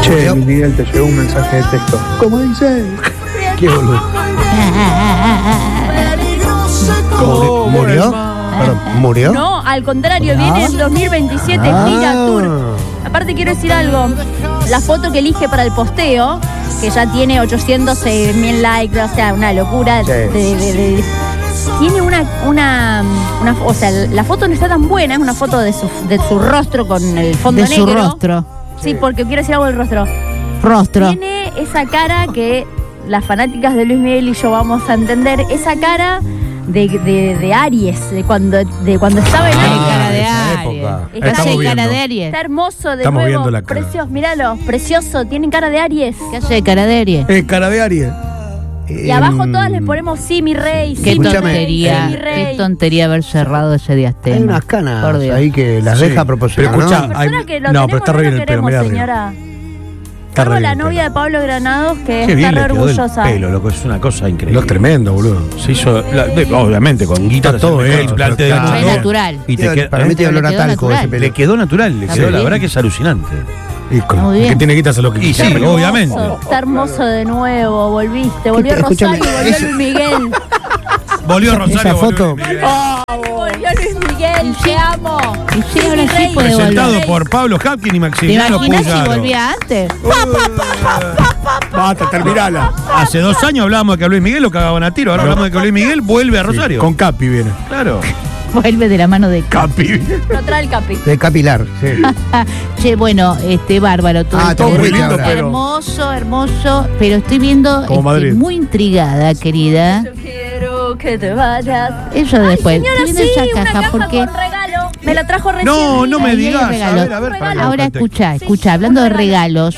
Che, Miguel, te llegó un mensaje de texto. ¿Cómo dice? Qué boludo. ¿Murió? Perdón, ¿murió? No, al contrario, viene en 2027, gira tour. Aparte quiero decir algo, la foto que elige para el posteo, que ya tiene 800.000 likes, o sea, una locura. Sí. Tiene una, o sea, la foto no está tan buena, es una foto de su rostro con el fondo negro. De su rostro. Sí, porque quiero decir algo del rostro. Tiene esa cara que las fanáticas de Luis Miguel y yo vamos a entender, esa cara de Aries, de cuando estaba en Aries. Cara de Aries. Está hermoso de Estamos nuevo. viendo la cara. Precioso, míralo, precioso, tienen cara de Aries. ¿Qué hace de cara de Aries? Cara de Aries. Y abajo todas le ponemos sí, mi rey, Qué sí, mi tontería, rey, mi rey. qué tontería haber cerrado ese diastema. Hay unas canas Por Dios. ahí que las deja a propósito. Pero escucha, ¿no? Persona que lo no, tenemos, pero está no re lo bien el pelo, queremos, mirá arriba. señora. Está Salvo re la bien el novia de Pablo Granados, que Qué está bien re le quedó orgullosa. el pelo, loco, es una cosa increíble. Lo es tremendo, boludo. Se hizo, obviamente, con guitarra, Todo todo hecho, implante de pero Es nuevo. natural. Y te queda, Para mí tiene olor a Le quedó talco ese natural. pelo. le quedó natural, le Está quedó, muy la bien. verdad que es alucinante. Y con- Muy bien. Que tiene que quitarse lo que Y sí, Está hermoso, obviamente. Está hermoso de nuevo, volviste, volvió Escúchame, Rosario, volvió eso- Luis Miguel. Volvió Rosario. esa volvió foto- Luis Miguel. Volvió Luis Miguel, te amo. Y sí, ahora mi sí rey. puede Presentado volver. por Pablo Hapkin y ¿Te Maximiliano imaginas si Puyaro. volvía antes? Basta, terminala. Hace 2 años hablábamos de que a Luis Miguel lo cagaban a tiro. Ahora hablamos de que Luis Miguel vuelve a Rosario. Con Capi viene. Claro. Vuelve de la mano de Capi. Lo trae el Capi. De capilar, sí. Che, bueno, bárbaro todo. Ah, esto. todo muy lindo, ahora. pero- Hermoso, hermoso. Pero estoy viendo Como Madrid. muy intrigada, querida. Yo quiero que te vayas. Eso Ay, después. señora, Estoy viendo sí, esa una caja caja porque. con regalo. Me la trajo recién. No, no me Ahí hay digas. regalo. A ver, para que Ahora lo conteste. escucha, hablando de regalos,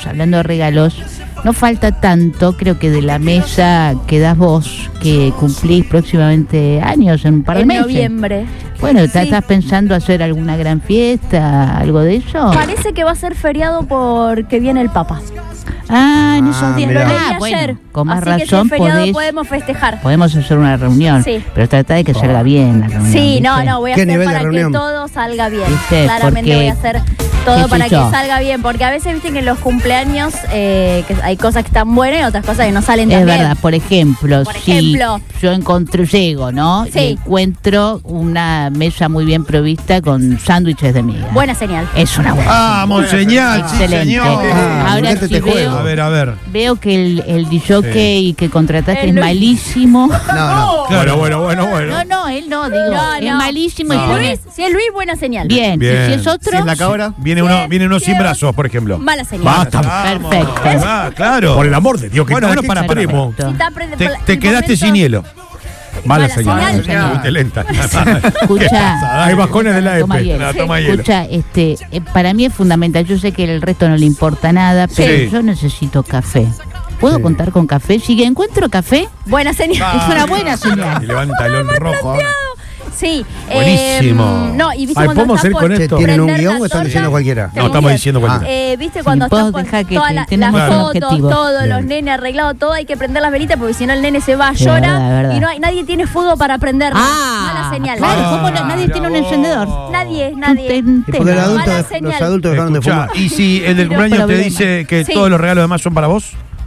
no falta tanto, creo que de la mesa que das vos, que cumplís próximamente años, en un par de En meses. noviembre. Bueno, Sí. ¿estás pensando hacer alguna gran fiesta, algo de eso? Parece que va a ser feriado porque viene el Papa. En esos días. mirá. Lo leí Bueno, ayer. con más así que si razón es feriado podemos podemos festejar. hacer una reunión, Sí. pero trata de que salga bien la reunión. Sí, no, ¿viste? voy a ¿Qué hacer nivel de para que reunión? todo salga bien. ¿Viste? Claramente Porque- voy a hacer ¿qué todo sé para que yo? salga bien, porque a veces viste que en los cumpleaños que hay cosas que están buenas y otras cosas que no salen Es tan bien. verdad, por ejemplo, Por si ejemplo. yo llego, ¿no? Sí. Y encuentro una mesa muy bien provista con sándwiches de miga. Buena señal. Es una buena. Vamos, señal, sí, Excelente. señor. Ahora metete sí este juego. A ver. veo que el DJ que contrataste es Luis. malísimo. No. Claro, bueno. No, él no, digo, No, es no. malísimo Si y es pone Luis, si es Luis, buena señal. bien. Bien. Si es otro, ¿Sí es la cabra? Viene uno sin brazos, por ejemplo. Mala señal. Basta. Perfecto. Claro. Por el amor de Dios, que Bueno, bueno, para extremo. Si está pre- Te el quedaste momento- sin hielo. Mala Mala señal. señal. Fuiste lenta. Escucha, Hay bajones de la toma EPE. hielo. Toma hielo. Escucha, para mí es fundamental. Yo sé que el resto no le importa nada, pero Sí. yo necesito café. ¿Puedo contar con café? Si encuentro café, Buena señal. es una buena señal. Y levanta el rojo ahora. Sí. Buenísimo. No, y viste Ay, cuando ¿podemos estás ir por con esto? ¿Tienen un prender guión la o están torta? diciendo cualquiera? No, estamos diciendo cualquiera. Viste Sí, cuando vos estás por dejá que todas te- las tenemos un fotos, objetivo. todos los Bien. nenes arreglados, todo hay que prender las velitas porque si no el nene se va, Sí, llora verdad. y nadie tiene fuego para prender. Mala señal. Claro, ¿cómo nadie tiene un encendedor? Nadie. Y porque Mala los señal. adultos dejaron de Escuchá, fumar. y si el del No cumpleaños te problema. dice que Sí. todos los regalos demás son para vos.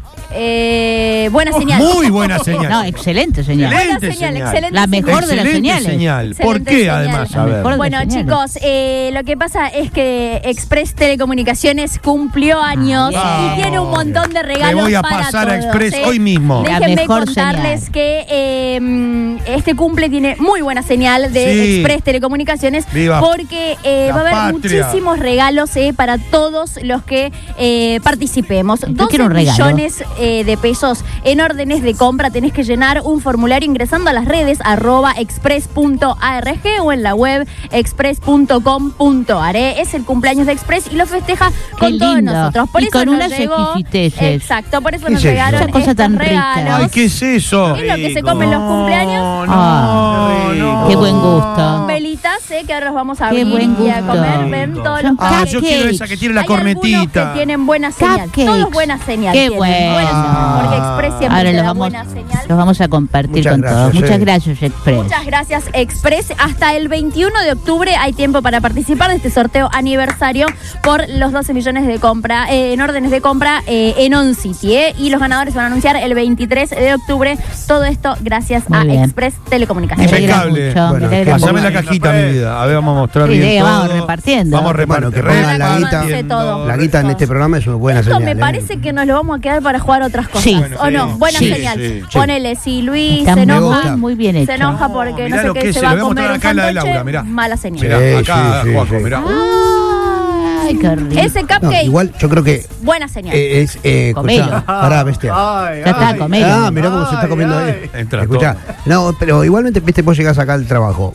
Buena señal. Muy buena señal. No, excelente señal. Buena señal, excelente La mejor de las Excelente señales. señal. ¿Por Excelente qué señal. además? La A ver. mejor de Bueno, las señales. chicos, lo que pasa es que Express Telecomunicaciones cumplió años y tiene un montón de regalos Me voy a para pasar a todos, Express hoy mismo. La Déjenme mejor contarles señal. que este cumple tiene muy buena señal de Sí. Express Telecomunicaciones Viva porque la va a haber patria. muchísimos regalos para todos los que participemos. Yo 12 quiero un regalo. millones de pesos en órdenes de compra. Tenés que llenar un formulario ingresando a las redes @express.arg o en la web express.com.ar. Es el cumpleaños de Express y lo festeja con Qué todos lindo. nosotros. Por Y eso con nos unas llegó, exquisiteces. exacto, por eso ¿Qué nos es eso? llegaron Esa cosa estos tan rica. regalos. Ay, ¿qué es eso? Es lo que se come en los cumpleaños. Qué buen gusto. Velitas, que ahora los vamos a Qué abrir buen y a gusto. comer. Ven todos los Ah, cupcakes. yo quiero esa que tiene la Hay algunos cornetita. que tienen buena señal. Cupcakes. Todos buena señal. Qué tienen. bueno. Buena Porque Express siempre Ahora te los da vamos, buena señal. los vamos a compartir Muchas con gracias, todos. Muchas sí. gracias, Express. Muchas gracias, Express. Hasta el 21 de octubre hay tiempo para participar de este sorteo aniversario por los 12 millones de compra, en órdenes de compra en On City. Y los ganadores se van a anunciar el 23 de octubre. Todo esto gracias Muy a bien. Express Me Telecomunicaciones. alegra Impecable. mucho, Bueno, me alegra que mucho. Pasame la cajita, mi vida. A ver, vamos a mostrar Sí, bien vamos todo. repartiendo. Vamos Bueno, que pongan la guita. Todo. La guita en este programa es una buena Esto señal. me parece que nos lo vamos a quedar para jugar otras cosas. Sí. ¿O no? Buena Sí. señal. Sí. Ponele, si Luis Está se me enoja, gusta. muy bien hecho. se enoja porque Mirá no sé lo qué que se es, va a lo voy a comer mostrar un acá en la de sancoche, Laura, mirá. mala señal. Mirá, Sí, acá, sí, Juanjo, sí. mirá. Ay, qué rico. Ese No, cupcake, igual yo creo que buena señal. es. Comelo. Escuchá, pará, bestia. Ya está, comelo. Ah, mirá cómo se está comiendo ahí. Entra Escuchá. No, pero igualmente, viste, vos llegás acá al trabajo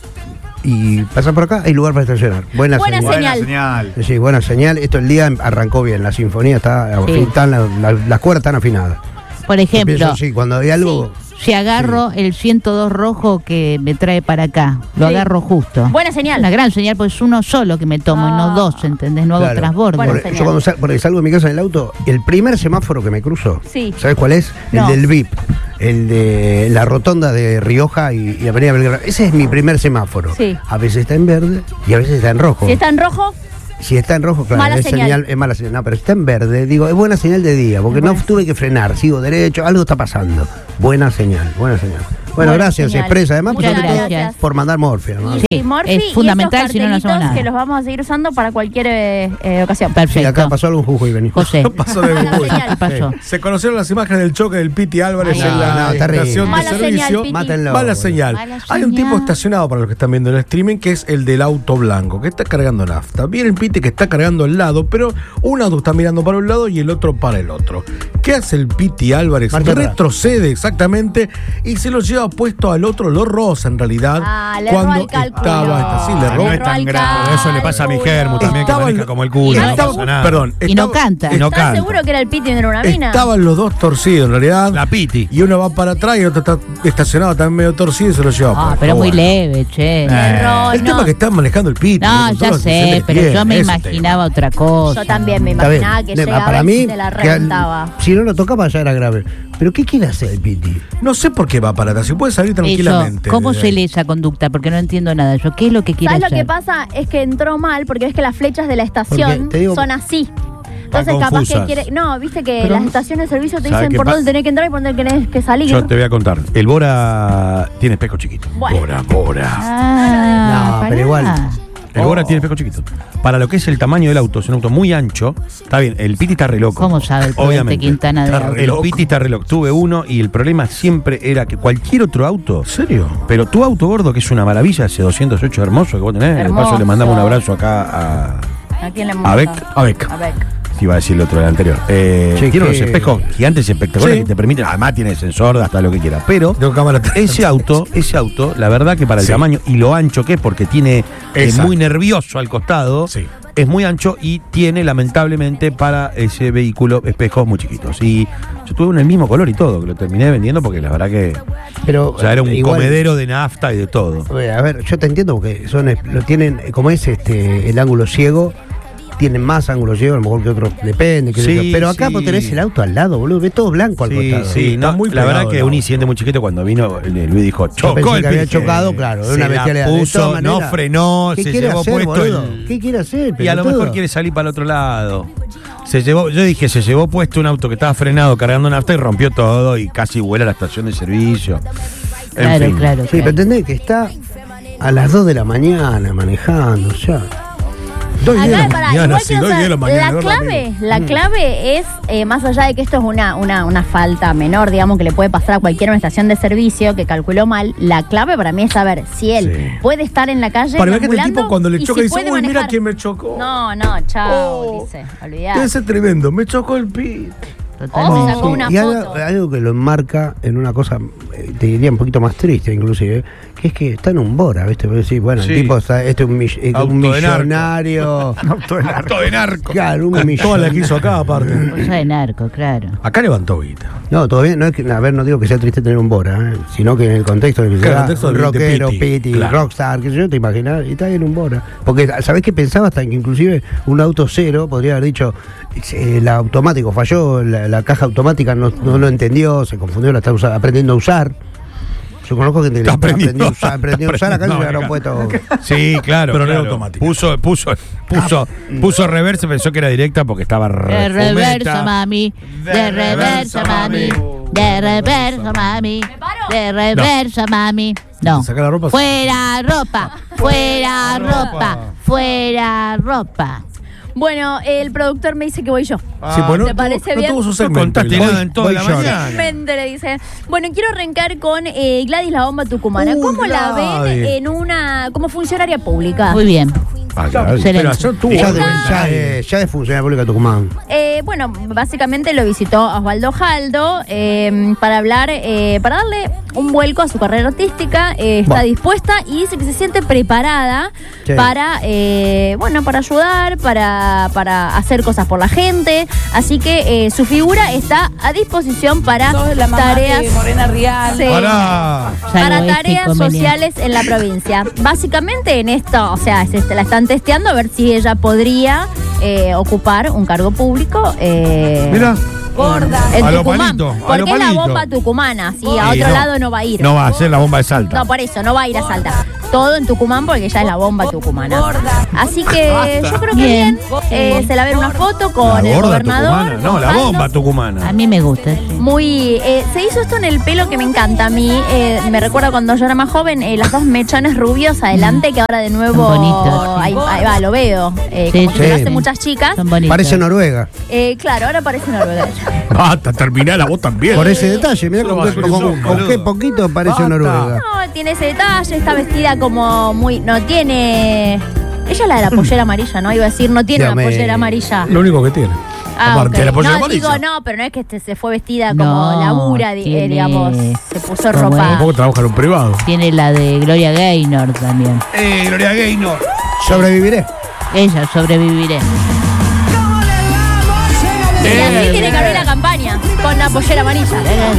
y pasás por acá, hay lugar para estacionar. Buena Buena señal. señal. Sí, buena señal. Esto el día arrancó bien, la sinfonía está, Sí. están las cuerdas están afinadas. Por ejemplo, Pienso, sí, cuando hay algo. si agarro el 102 rojo que me trae para acá, lo Sí. agarro justo. Buena señal. Una gran señal, porque es uno solo que me tomo y no dos, ¿entendés? No hago Claro. transbordo. Buena Porque señal. yo cuando porque salgo de mi casa en el auto, el primer semáforo que me cruzo, Sí. ¿sabes cuál es? No. El del VIP, el de la rotonda de Rioja y Avenida Belgrano. Ese es mi primer semáforo. Sí. A veces está en verde y a veces está en rojo. Si está en rojo, Si está en rojo, claro, Mala es señal. es mala señal. No, pero si está en verde, digo, es buena señal de día, porque no tuve que frenar, sigo derecho, algo está pasando. Buena señal, buena señal. Bueno, Buena gracias, señal. Expresa, además, Muchas sobre todo gracias. por mandar morfia, ¿no? Sí, y Morphy es fundamental, y si no, no hacemos cartelitos nada. que los vamos a seguir usando para cualquier ocasión. Sí, Perfecto. acá pasó algo en Jujuy, vení. José, Pasó de Mala Google. señal. ¿qué pasó? Se conocieron las imágenes del choque del Piti Álvarez Ay, en la no, terrible. estación de Mala señal, servicio. Piti. Mátenlo. Mala señal. Mala Hay un señal. tipo estacionado para los que están viendo el streaming que es el del auto blanco, que está cargando nafta. Viene el Piti que está cargando al lado, pero un auto está mirando para un lado y el otro para el otro. ¿Qué hace el Piti Álvarez? Marcha atrás. Retrocede exactamente y se lo lleva puesto al otro, lo roza en realidad. Ah, le erró cuando al cálculo. estaba, sí, le No erró. es tan grave. Eso le pasa a mi germo también, que Estaba maneja el- como el culo. No estaba- pasa nada. Perdón. Y no canta. Y no ¿Estás canta. seguro que era el Piti y no era una mina? Estaban los dos torcidos en realidad. La Piti. Y uno va para atrás y el otro está estacionado también medio torcido y se lo lleva. Ah, puesto. pero muy Bueno. leve, che. Error, El tema no. es que está manejando el Piti. No, con ya todas las sé, decisiones pero bien, yo me ese imaginaba otra cosa. Yo también me Está bien. imaginaba que llegaba Para y mí, se la que reventaba. si no lo tocaba ya era grave. Pero ¿qué quiere hacer el Piti? tema. No sé por qué va para atrás. Si puede salir Eso, tranquilamente. ¿cómo desde se ahí. lee esa conducta? Porque no entiendo nada. Yo, ¿qué es lo que quiere ¿Sabes hacer? lo que pasa? Es que entró mal porque ves que las flechas de la estación Porque, te digo- son así. Entonces Van capaz que confusas. quiere... No, viste que Pero- las estaciones de servicio te ¿Sabe dicen qué por pasa? dónde tenés que entrar y por dónde tenés que salir. Yo te voy a contar. El Bora tiene espejo chiquito. Bueno. Bora. Ah, No, pará. pero igual. El Bora tiene espejo chiquito. Para lo que es el tamaño del auto, es un auto muy ancho. Está bien, el Piti está re loco. ¿Cómo sabe el Prudente Quintana de Está auto? re El loco. Piti está re loco. Tuve uno y el problema siempre era que cualquier otro auto. ¿En serio? Pero tu auto gordo, que es una maravilla, ese 208 hermoso que vos tenés. De paso le mandamos un abrazo acá ¿A quién le a Beck. A Beck. A Beck. Iba a decir el otro, el anterior. Che, tiene unos que- espejos gigantes y espectaculares Sí. que te permiten. Además tiene sensor, hasta lo que quieras. Pero Tengo cámara. ese auto, la verdad que para el Sí. tamaño y lo ancho que es, porque tiene Exacto. muy nervioso al costado, Sí. es muy ancho y tiene lamentablemente para ese vehículo espejos muy chiquitos. Y yo tuve uno del mismo color y todo, que lo terminé vendiendo porque la verdad que Pero, era un igual- comedero de nafta y de todo. A ver, yo te entiendo porque lo tienen, como es el ángulo ciego, tienen más ángulo ciego, a lo mejor que otros, depende. qué sé Sí, yo. Pero acá sí. vos tenés el auto al lado, boludo, ves todo blanco al Sí, costado. sí, Está no, muy la pegado verdad que el un auto. incidente muy chiquito cuando vino, Luis dijo, Yo chocó pensé el que había Piti. chocado, claro, de una Se la bestialidad. De puso, todas no maneras, frenó, ¿qué se quiere llevó hacer, puesto boludo? el... ¿Qué quiere hacer? Y a lo pelotudo? mejor quiere salir para el otro lado. Yo dije, se llevó puesto un auto que estaba frenado cargando nafta y rompió todo y casi vuela a la estación de servicio. En Claro, fin. claro. Sí, pero entendés que está a las 2 de la mañana manejando, o sea. Acá, pará, mañana, igual sí, quiero 2 y 10 de la saber, mañana, la clave es, más allá de que esto es una falta menor, digamos, que le puede pasar a cualquier estación de servicio que calculó mal, la clave para mí es saber si él Sí. puede estar en la calle Para ver que el ambulando tipo cuando le y choca si dice, puede uy, mira manejar. quién me chocó. No, chao, Oh. dice, Debe olvidate. ser tremendo. Me chocó el Piti. O se sacó Sí, una y foto. algo que lo enmarca en una cosa, te diría un poquito más triste inclusive, que es que está en un Bora, ¿viste? Porque sí, bueno, Sí. el tipo está, este es un, Auto un de narco. millonario. Auto de narco. Claro, un Toda la millonario. que hizo acá, aparte. Cosa de narco, claro. Acá levantó guita. No, todavía no es que, a ver, no digo que sea triste tener un Bora, sino que en el contexto de que Claro, sea el contexto un de rockero, Piti, Piti, claro. rockstar, que sé yo, te imaginas, y está ahí en un Bora. Porque, ¿sabés qué pensaba? Hasta que inclusive un auto cero podría haber dicho, el automático falló, la caja automática no lo entendió, se confundió, la está aprendiendo a usar. Yo conozco gente que aprendió a usar acá, se agarró puesto. Sí, claro. Pero no era claro. automático. Puso reversa, pensó que era directa porque estaba De reversa, mami. De reversa, mami. De reversa, mami. De reversa, mami. No. Saca la ropa. Fuera ropa. Fuera ropa. Fuera ropa. Bueno, el productor me dice que voy yo. Sí, pues ¿te parece no bien? tuvo su No segmento. contaste nada en toda voy la yo. mañana. Mente, le dice. Bueno, quiero arrancar con Gladys la bomba tucumana. ¿Cómo la ven Gladys. como funcionaria pública? Muy bien. Pero ayer tuvo. Ya de funcionaria pública de Tucumán. Bueno, básicamente lo visitó Osvaldo Jaldo para hablar, para darle un vuelco a su carrera artística. Está dispuesta y dice que se siente preparada para ayudar, para hacer cosas por la gente. Así que su figura está a disposición para tareas, Morena Rial. sí, Pará. para Salvo tareas inconveniente. sociales en la provincia. Básicamente en esto, o sea, la están testeando a ver si ella podría ocupar un cargo público. Mira. Gorda. En A lo Tucumán, palito, a lo porque es la palito. bomba tucumana, sí, a Sí, otro no. lado no va a ir. No va a ser la bomba de Salta. No, por eso, no va a ir a Salta. Todo en Tucumán porque ya es la bomba tucumana. Así que yo creo que bien. Se la ve en una foto con La el gorda gobernador. tucumana. No, la Osvaldo. bomba tucumana. A mí me gusta, sí. Muy. Se hizo esto en el pelo que me encanta a mí. Me recuerda cuando yo era más joven, las dos mechones rubios adelante, que ahora de nuevo. Son bonitos. Ahí va, lo veo. Sí, Como se lo sí. hacen muchas chicas. Son bonitos. Parece Noruega. Claro, ahora parece Noruega. Basta, terminá la voz también. Por ese detalle, mirá Solo con va a ser un segundo, con qué boludo. poquito parece Basta. Noruega. No, tiene ese detalle, está vestida como muy. No tiene. Ella es la de la pollera amarilla, ¿no? Iba a decir, no tiene Dígame. la pollera amarilla. Lo único que tiene. Aparte de la ok. pollera No, amarilla. digo, no, pero no es que se fue vestida como No, labura, tiene- digamos. Se puso ¿cómo ropa. es? Tampoco trabaja en un privado. Tiene la de Gloria Gaynor también. Gloria Gaynor. Sobreviviré. Ella, sobreviviré. Y así tiene que abrir la campaña, con la pollera amarilla.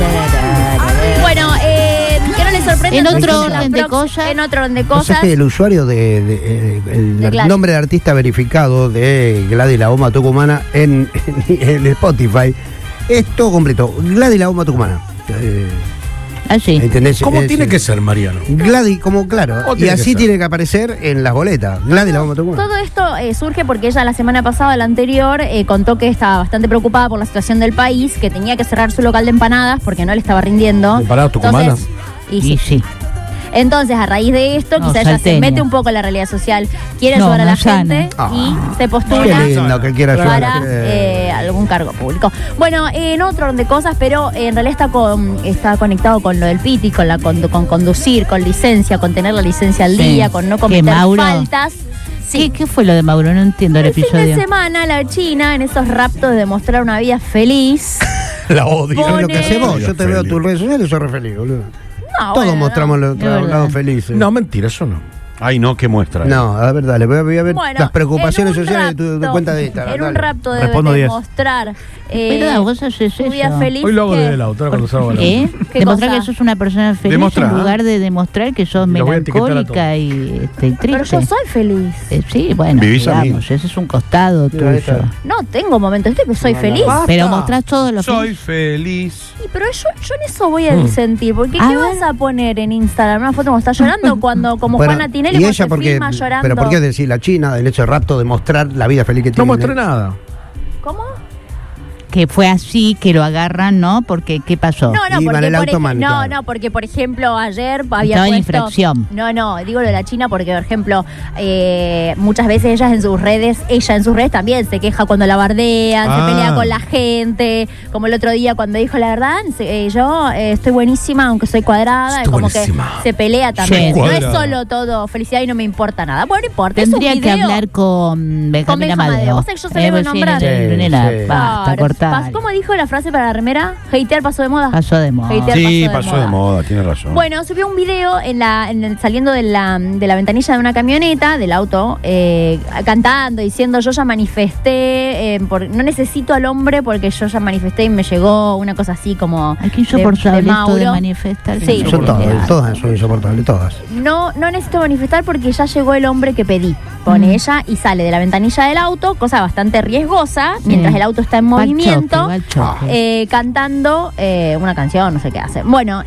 Bueno, que no le sorprenda. En otro entonces, orden la de prox- cosas. En otro orden de No sé cosas. si el usuario el De Gladys. nombre de artista verificado de Gladys la bomba tucumana en Spotify es todo completo. Gladys la bomba tucumana. Así. ¿Entendés? ¿Cómo Es- tiene que ser, Mariano? Gladys, como claro. ¿Cómo Y tiene que así ser? tiene que aparecer en las boletas. Gladys la bomba tucumana. Todo esto surge porque ella la semana pasada, la anterior, contó que estaba bastante preocupada por la situación del país, que tenía que cerrar su local de empanadas porque no le estaba rindiendo. ¿Empanadas tucumanas? Entonces, Y sí. Entonces, a raíz de esto, No, quizá ella se salteña. mete un poco en la realidad social, quiere No, ayudar a la manzana. gente y se Qué postula lindo que quiera ayudar a la para gente. algún cargo público. Bueno, en otro orden de cosas, pero en realidad está conectado con lo del PITI, con conducir, con licencia, con tener la licencia al Sí. día, con no ¿Qué, cometer Mauro? faltas. Sí. ¿Qué fue lo de Mauro? No entiendo el El fin de episodio. semana, la China, en esos raptos de mostrar una vida feliz. La odio. Es lo que Pone- hacemos. Yo te veo Feliz. tus redes sociales y soy re feliz, boludo. No, Todos bueno, mostramos no. los Es verdad. lados felices. No, mentira, yo no. Ay, no, qué muestra. No, a ver, dale, voy a ver Bueno, las preocupaciones en un sociales de tu rapto- cuenta de Instagram. En un dale. rapto de Respondo 10. demostrar ¿Verdad? ¿Vos haces su vida eso? feliz. Hoy lo hago ¿qué? desde el auto, ahora cuando salgo al auto. ¿Qué? ¿Qué Demostrar cosa? que sos una persona feliz Demostrar. en lugar de demostrar que sos Los voy a etiquetar a melancólica y triste. Pero yo soy feliz. Sí, bueno, Vivís a mí. digamos, ese es un costado Mira, ahí tuyo. está. No tengo momentos, estoy que soy feliz. Pero mostrás todo lo Soy feliz. Y pero yo en eso voy a disentir, porque A ¿qué ver. vas a poner en Instagram? Una foto como está llorando cuando, como Bueno, Juana Tinelli, y cuando ella se porque, filma llorando. pero ¿por qué decir la China en ese rapto de mostrar la vida feliz que tiene? No mostré nada. ¿Cómo? que fue así, que lo agarran, ¿no? Porque, ¿qué pasó? No, no, Iban porque el por automan, no, claro. no, porque por ejemplo ayer había Estaba en puesto, infracción. No, digo lo de la China porque por ejemplo muchas veces ella en sus redes también se queja cuando la bardean, Ah. se pelea con la gente, como el otro día cuando dijo la verdad, yo estoy buenísima aunque soy cuadrada, Estoy como buenísima. que se pelea también. Sí. No es Cuadrada. solo todo felicidad y no me importa nada. Bueno, no importa, es un Tendría que video. hablar con Benjamín Benjamín Amadeo. Amadeo. Vos sabés que yo se le iba a pues sí, nombrar. nena, Sí, sí. basta, Claro, cortar. ¿cómo dijo la frase para la remera? Hatear pasó de moda. Pasó de moda. Hatear Sí, pasó de moda, tiene razón. Bueno, subió un video saliendo de la ventanilla de una camioneta, del auto, cantando, diciendo yo ya manifesté, no necesito al hombre porque yo ya manifesté y me llegó una cosa así como Ay, qué insoportable de esto de Mauro. manifestar. Sí. Son Insoportable. todas son insoportables, todas. No necesito manifestar porque ya llegó el hombre que pedí. pone ella, y sale de la ventanilla del auto, cosa bastante riesgosa, mientras el auto está en movimiento, cantando una canción, no sé qué hace. Bueno,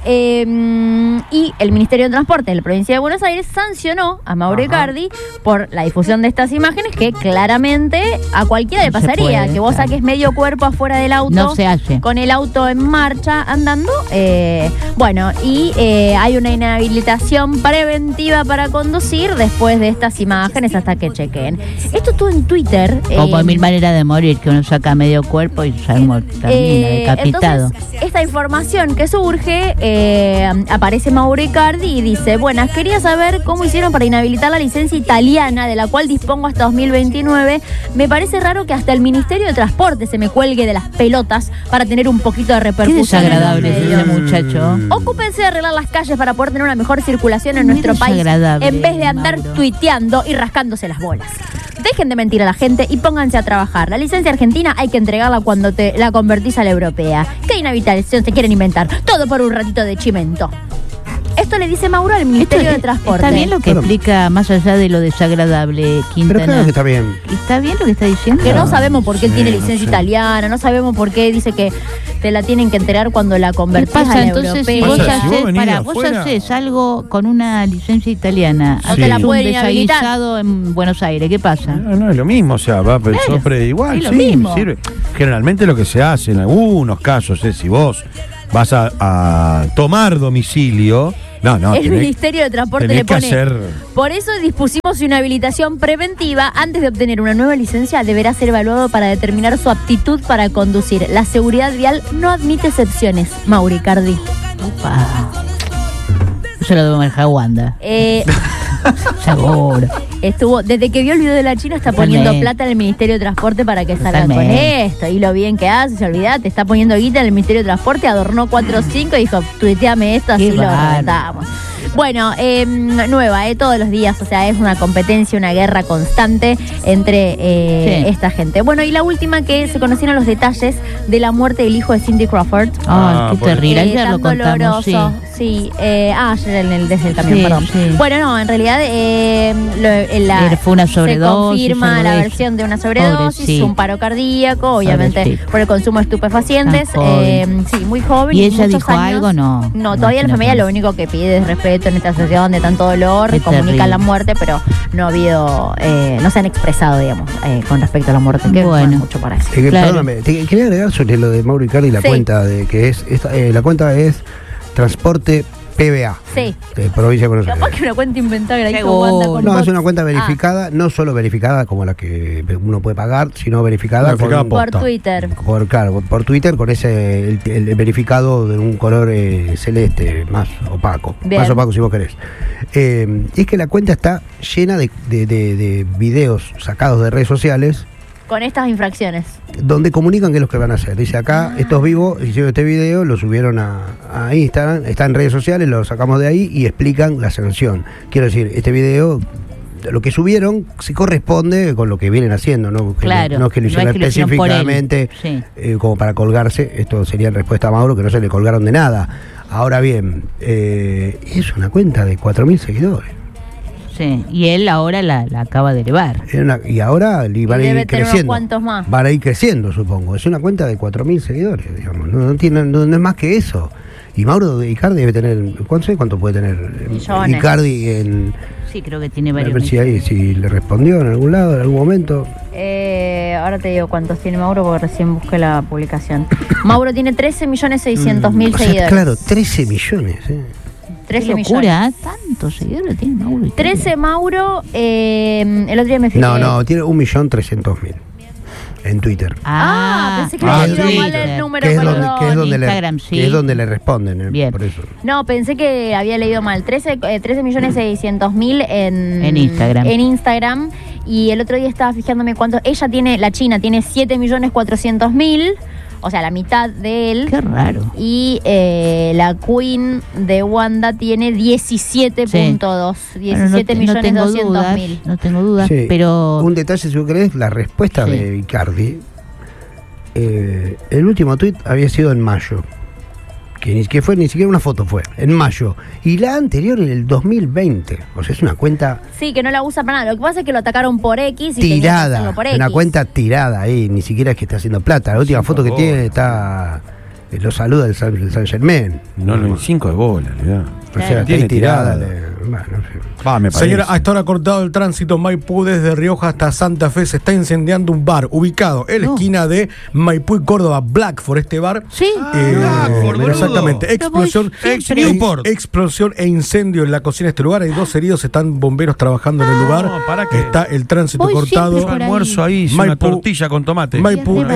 y el Ministerio de Transporte de la provincia de Buenos Aires sancionó a Mauro Icardi por la difusión de estas imágenes, que claramente a cualquiera le pasaría, que vos saques medio cuerpo afuera del auto, no se hace, con el auto en marcha, andando. Bueno, y hay una inhabilitación preventiva para conducir después de estas imágenes hasta que chequen. Esto todo en Twitter. Como 1000 maneras de morir, que uno saca medio cuerpo y sabemos, termina decapitado. Entonces, esta información que surge, aparece Mauro Icardi y dice: buenas, quería saber cómo hicieron para inhabilitar la licencia italiana, de la cual dispongo hasta 2029. Me parece raro que hasta el Ministerio de Transporte se me cuelgue de las pelotas para tener un poquito de repercusión. Qué desagradable ese muchacho. Ocúpense de arreglar las calles para poder tener una mejor circulación en nuestro país, en vez de andar tuiteando y rascándose las bolas. Dejen de mentir a la gente y pónganse a trabajar. La licencia argentina hay que entregarla cuando te la convertís a la europea. ¿Qué inhabilitación se quieren inventar? Todo por un ratito de chimento. Esto le dice Mauro al Ministerio de Transporte. Está bien lo que explica, más allá de lo desagradable, Quintana. Pero claro que está bien. ¿Está bien lo que está diciendo? Que no sabemos por qué él tiene licencia italiana, no sabemos por qué dice que te la tienen que entregar cuando la convertís a la entonces, europea. Si vos haces algo con una licencia italiana, te la un pueden inhabilitar desaguisado en Buenos Aires, ¿qué pasa? No es lo mismo, o sea, va sobre igual, es lo sí, mismo. Sirve. Generalmente lo que se hace en algunos casos es, si vos vas a tomar domicilio, el Ministerio de Transporte le pone. Por eso dispusimos una habilitación preventiva. Antes de obtener una nueva licencia, deberá ser evaluado para determinar su aptitud para conducir. La seguridad vial no admite excepciones. Mauro Icardi. Opa. Eso lo debo manejar Wanda. Seguro. Estuvo, desde que vio el video de la China, está poniendo plata en el Ministerio de Transporte para que salgan con esto. Y lo bien que hace, se olvidate, está poniendo guita en el Ministerio de Transporte, adornó 4 o 5 y dijo: tuiteame esto, así lo reventamos. Bueno, nueva, todos los días, o sea, es una competencia, una guerra constante entre esta gente. Bueno, y la última, que se conocieron los detalles de la muerte del hijo de Cindy Crawford. Qué terrible, ayer lo contamos. Sí. Ayer desde el camión, perdón. Sí. Bueno, no, en realidad fue una sobredosis. Se confirma la versión de una sobredosis, un paro cardíaco, obviamente por el consumo de estupefacientes. Sí, muy joven. ¿Y ella dijo años. Algo? No. No, todavía la familia lo único que pide es respeto en esta situación de tanto dolor, comunican la muerte, pero no ha habido, no se han expresado, digamos, con respecto a la muerte, que bueno, mucho para eso. Perdóname, quería agregar sobre lo de Mauro Icardi, la cuenta de que es la cuenta es Transporte PBA. Sí. De Provincia de Buenos Aires. Capaz que una cuenta inventada que no, es una cuenta verificada, no solo verificada como la que uno puede pagar, sino verificada por Twitter. Por Twitter, con ese el verificado de un color celeste, más opaco. Bien. Más opaco si vos querés. Es que la cuenta está llena de videos sacados de redes sociales. Con estas infracciones. Donde comunican qué es lo que van a hacer. Dice acá, estos vivos hicieron este video, lo subieron a Instagram, está en redes sociales, lo sacamos de ahí y explican la sanción. Quiero decir, este video, lo que subieron, se corresponde con lo que vienen haciendo, ¿no? Claro, no es que lo hicieron específicamente como para colgarse. Esto sería en respuesta a Mauro, que no se le colgaron de nada. Ahora bien, es una cuenta de 4.000 seguidores. Sí, y él ahora la acaba de elevar. Y ahora van a ir creciendo. ¿Cuántos más? Van a ir creciendo, supongo. Es una cuenta de 4.000 seguidores, digamos. No es más que eso. Y Mauro Icardi debe tener, ¿cuánto puede tener millones. Icardi en...? Sí, creo que tiene varios. A ver si le respondió en algún lado, en algún momento. Ahora te digo cuántos tiene Mauro, porque recién busqué la publicación. Mauro tiene 13.600.000 seguidores. Claro, 13 millones, 13 Qué locura, millones. Tantos seguidores tiene Mauro. 13 Mauro, el otro día me fijé. No, tiene 1.300.000 en Twitter. Pensé que había leído mal el número, que es Instagram, que es donde le responden. Bien. Por eso. No, pensé que había leído mal. 13.600.000 en Instagram. En Instagram. Y el otro día estaba fijándome cuántos. La China tiene 7.400.000. O sea, la mitad de él. Qué raro. Y la Queen de Wanda tiene 17.2. 17.200.000. No tengo dudas, pero... Un detalle, si vos querés, la respuesta de Icardi. El último tuit había sido en mayo. que fue ni siquiera una foto, fue en mayo. Y la anterior en el 2020. O sea, es una cuenta Sí, que no la usa para nada. Lo que pasa es que lo atacaron por X y tenía que tirada. hacerlo por X. Una cuenta tirada ahí, ni siquiera es que está haciendo plata. La última foto que tiene está. Lo saluda el San Germain. No, 5 de bola, le da. O sea, está Tiene ahí tirada. tirada. Bueno, no sé. Va, me parece. Señora, a esta hora cortado el tránsito Maipú desde Rioja hasta Santa Fe. Se está incendiando un bar ubicado en la esquina de Maipú y Córdoba. Blackford, este bar. Sí. Blackford, boludo. Exactamente. Explosión, Ex Newport. explosión e incendio en la cocina de este lugar. Hay 2 heridos. Están bomberos trabajando en el lugar. ¿para qué? Está el tránsito Voy cortado. siempre Yo por ahí. almuerzo ahí, hice una Maipú. tortilla con tomate. Maipú,